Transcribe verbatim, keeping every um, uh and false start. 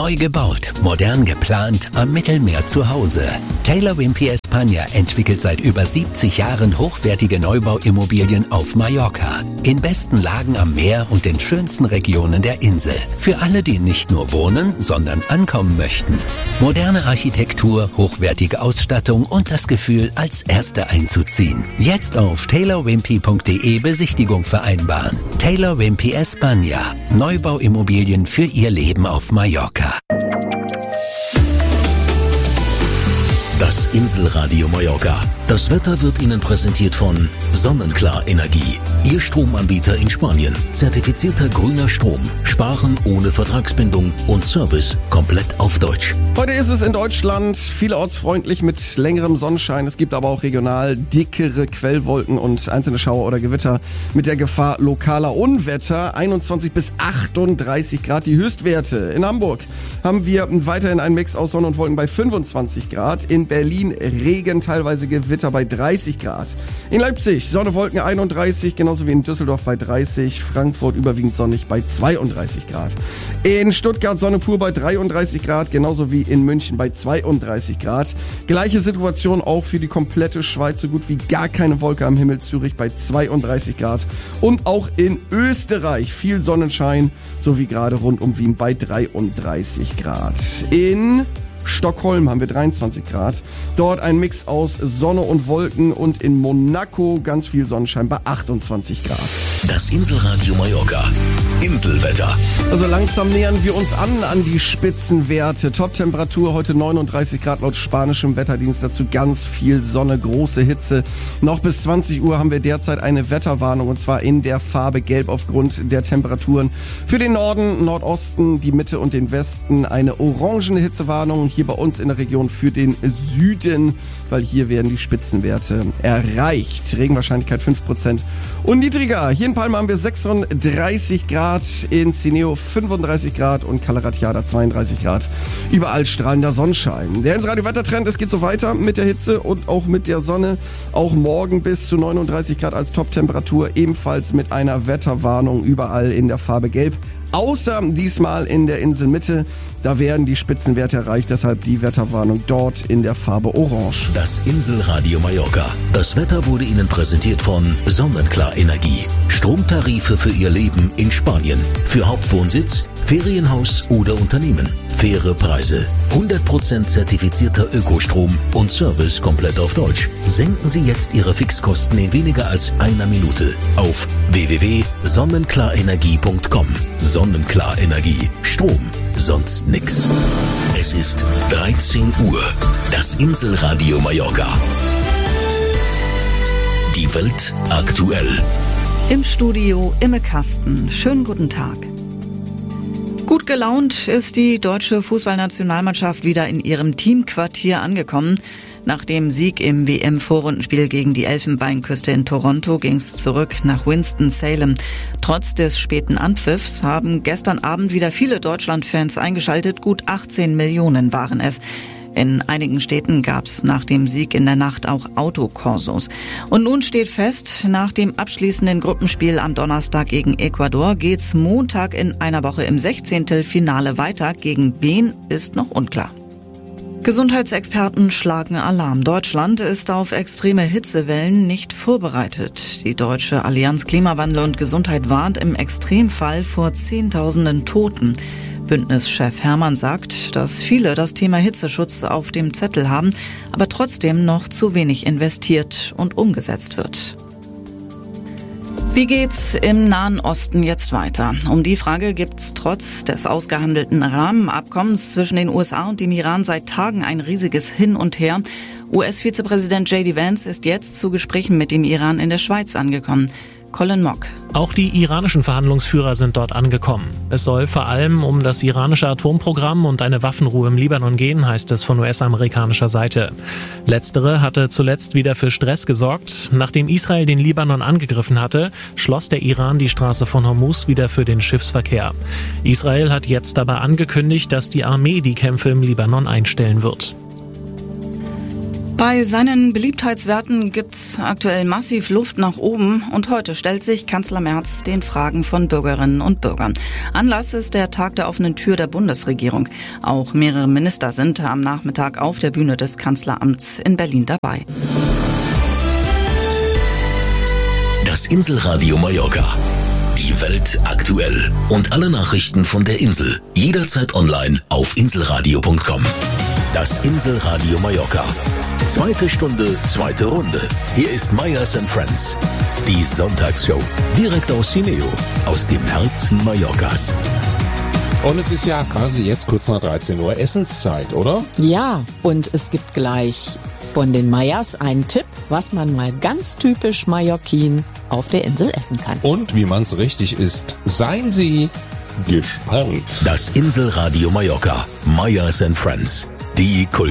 Neu gebaut, modern geplant, am Mittelmeer zu Hause. Taylor Wimpey España entwickelt seit über siebzig Jahren hochwertige Neubauimmobilien auf Mallorca. In besten Lagen am Meer und den schönsten Regionen der Insel. Für alle, die nicht nur wohnen, sondern ankommen möchten. Moderne Architektur, hochwertige Ausstattung und das Gefühl, als Erste einzuziehen. Jetzt auf taylor wimpey punkt de Besichtigung vereinbaren. Taylor Wimpey España. Neubauimmobilien für Ihr Leben auf Mallorca. Das Inselradio Mallorca. Das Wetter wird Ihnen präsentiert von Sonnenklar Energie. Ihr Stromanbieter in Spanien. Zertifizierter grüner Strom. Sparen ohne Vertragsbindung und Service komplett auf Deutsch. Heute ist es in Deutschland vielerorts freundlich mit längerem Sonnenschein. Es gibt aber auch regional dickere Quellwolken und einzelne Schauer oder Gewitter mit der Gefahr lokaler Unwetter. einundzwanzig bis achtunddreißig Grad die Höchstwerte. In Hamburg haben wir weiterhin einen Mix aus Sonne und Wolken bei fünfundzwanzig Grad. In Berlin Regen, teilweise Gewitter bei dreißig Grad. In Leipzig Sonne, Wolken einunddreißig, genauso wie in Düsseldorf bei dreißig. Frankfurt überwiegend sonnig bei zweiunddreißig Grad. In Stuttgart Sonne pur bei dreiunddreißig Grad, genauso wie in München bei zweiunddreißig Grad. Gleiche Situation auch für die komplette Schweiz, so gut wie gar keine Wolke am Himmel. Zürich bei zweiunddreißig Grad. Und auch in Österreich viel Sonnenschein, so wie gerade rund um Wien bei dreiunddreißig Grad. In Stockholm haben wir dreiundzwanzig Grad. Dort ein Mix aus Sonne und Wolken und in Monaco ganz viel Sonnenschein bei achtundzwanzig Grad. Das Inselradio Mallorca. Inselwetter. Also langsam nähern wir uns an an die Spitzenwerte. Top-Temperatur heute neununddreißig Grad laut spanischem Wetterdienst. Dazu ganz viel Sonne, große Hitze. Noch bis zwanzig Uhr haben wir derzeit eine Wetterwarnung und zwar in der Farbe Gelb aufgrund der Temperaturen. Für den Norden, Nordosten, die Mitte und den Westen eine orangene Hitzewarnung. Hier bei uns in der Region für den Süden, weil hier werden die Spitzenwerte erreicht. Regenwahrscheinlichkeit fünf Prozent und niedriger. Hier in Palma haben wir sechsunddreißig Grad, in Cineo fünfunddreißig Grad und Cala Ratjada zweiunddreißig Grad. Überall strahlender Sonnenschein. Der Insel-Radio-Wettertrend, es geht so weiter mit der Hitze und auch mit der Sonne. Auch morgen bis zu neununddreißig Grad als Top-Temperatur, ebenfalls mit einer Wetterwarnung überall in der Farbe Gelb. Außer diesmal in der Inselmitte, da werden die Spitzenwerte erreicht, deshalb die Wetterwarnung dort in der Farbe Orange. Das Inselradio Mallorca. Das Wetter wurde Ihnen präsentiert von Sonnenklar Energie. Stromtarife für Ihr Leben in Spanien. Für Hauptwohnsitz, Ferienhaus oder Unternehmen. Faire Preise. hundert Prozent zertifizierter Ökostrom und Service komplett auf Deutsch. Senken Sie jetzt Ihre Fixkosten in weniger als einer Minute auf w w w punkt sonnenklarenergie punkt com. Sonnenklar Energie. Strom. Sonst nix. Es ist dreizehn Uhr. Das Inselradio Mallorca. Die Welt aktuell. Im Studio Imme Kasten. Schönen guten Tag. Gut gelaunt ist die deutsche Fußballnationalmannschaft wieder in ihrem Teamquartier angekommen. Nach dem Sieg im W M-Vorrundenspiel gegen die Elfenbeinküste in Toronto ging es zurück nach Winston-Salem. Trotz des späten Anpfiffs haben gestern Abend wieder viele Deutschland-Fans eingeschaltet. Gut achtzehn Millionen waren es. In einigen Städten gab es nach dem Sieg in der Nacht auch Autokorsos. Und nun steht fest, nach dem abschließenden Gruppenspiel am Donnerstag gegen Ecuador geht's Montag in einer Woche im Sechzehntelfinale weiter. Gegen wen ist noch unklar. Gesundheitsexperten schlagen Alarm. Deutschland ist auf extreme Hitzewellen nicht vorbereitet. Die Deutsche Allianz Klimawandel und Gesundheit warnt im Extremfall vor Zehntausenden Toten. Bündnischef Hermann sagt, dass viele das Thema Hitzeschutz auf dem Zettel haben, aber trotzdem noch zu wenig investiert und umgesetzt wird. Wie geht's im Nahen Osten jetzt weiter? Um die Frage gibt's trotz des ausgehandelten Rahmenabkommens zwischen den U S A und dem Iran seit Tagen ein riesiges Hin und Her. U S-Vizepräsident J D Vance ist jetzt zu Gesprächen mit dem Iran in der Schweiz angekommen. Colin Mock. Auch die iranischen Verhandlungsführer sind dort angekommen. Es soll vor allem um das iranische Atomprogramm und eine Waffenruhe im Libanon gehen, heißt es von U S-amerikanischer Seite. Letztere hatte zuletzt wieder für Stress gesorgt. Nachdem Israel den Libanon angegriffen hatte, schloss der Iran die Straße von Hormuz wieder für den Schiffsverkehr. Israel hat jetzt aber angekündigt, dass die Armee die Kämpfe im Libanon einstellen wird. Bei seinen Beliebtheitswerten gibt's aktuell massiv Luft nach oben und heute stellt sich Kanzler Merz den Fragen von Bürgerinnen und Bürgern. Anlass ist der Tag der offenen Tür der Bundesregierung. Auch mehrere Minister sind am Nachmittag auf der Bühne des Kanzleramts in Berlin dabei. Das Inselradio Mallorca. Die Welt aktuell. Und alle Nachrichten von der Insel. Jederzeit online auf inselradio punkt com. Das Inselradio Mallorca. Zweite Stunde, zweite Runde. Hier ist Meyers and Friends. Die Sonntagsshow. Direkt aus Cineo. Aus dem Herzen Mallorcas. Und es ist ja quasi jetzt kurz nach dreizehn Uhr Essenszeit, oder? Ja, und es gibt gleich von den Meyers einen Tipp, was man mal ganz typisch Mallorquin auf der Insel essen kann. Und wie man's richtig isst. Seien Sie gespannt. Das Inselradio Mallorca. Meyers and Friends. Die Kultur.